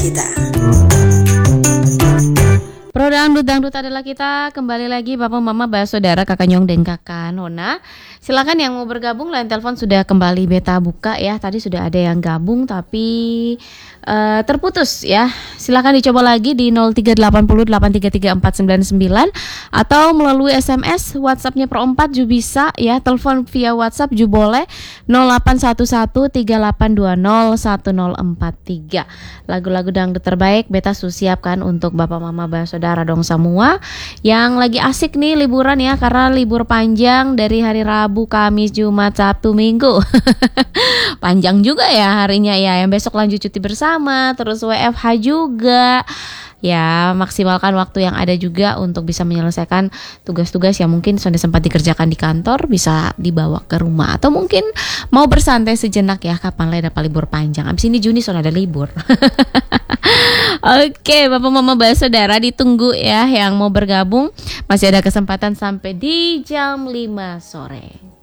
kita. Pro Dangdut adalah kita. Kembali lagi Bapak Mama Bah Saudara, Kakak Nyong dan Kakak Nona. Silakan yang mau bergabung, line telepon sudah kembali beta buka ya. Tadi sudah ada yang gabung tapi terputus ya. Silakan dicoba lagi di 0380833499 atau melalui SMS, WhatsAppnya Pro 4 juga bisa ya. Telepon via WhatsApp juga boleh 081138201043. Lagu-lagu dangdut terbaik beta siapkan untuk Bapak Mama Bah Saudara dong semua yang lagi asik nih liburan ya, karena libur panjang dari hari Rabu, Kamis, Jumat, Sabtu, Minggu. Panjang juga ya harinya ya. Yang besok lanjut cuti bersama, terus WFH juga. Ya, maksimalkan waktu yang ada juga untuk bisa menyelesaikan tugas-tugas yang mungkin sudah sempat dikerjakan di kantor, bisa dibawa ke rumah. Atau mungkin mau bersantai sejenak ya, kapan lah dapat libur panjang. Abis ini Juni sudah ada libur. Oke, Bapak Mama Bah Saudara, ditunggu ya yang mau bergabung. Masih ada kesempatan sampai di jam 5 sore.